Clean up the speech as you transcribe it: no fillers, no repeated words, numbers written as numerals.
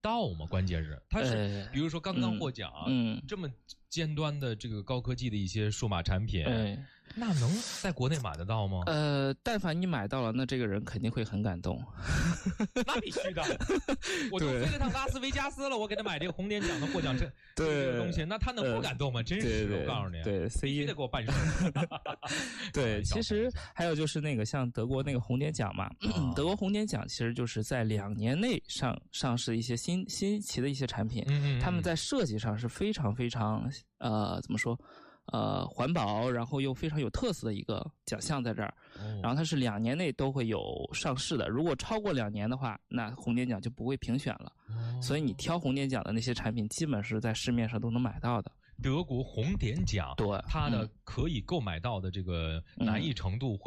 到吗？关键是它是，比如说刚刚获奖，这么尖端的这个高科技的一些数码产品，那能在国内买得到吗？ 但凡你买到了，那这个人肯定会很感动。 那必须的，我都飞了趟拉斯维加斯了，我给他买这个红点奖的获奖证，这个东西，那他能不感动吗？真是，我告诉你， 对， 必须得给我办事。 对，其实还有就是那个像德国那个红点奖嘛，德国红点奖其实就是在2年内上市一些新奇的一些产品，他们在设计上是非常非常怎么说？环保，然后又非常有特色的一个奖项在这儿，然后它是2年内都会有上市的。如果超过2年的话，那红点奖就不会评选了。所以你挑红点奖的那些产品，基本是在市面上都能买到的。 德国红点奖， 对， 它的可以购买到的这个难易程度会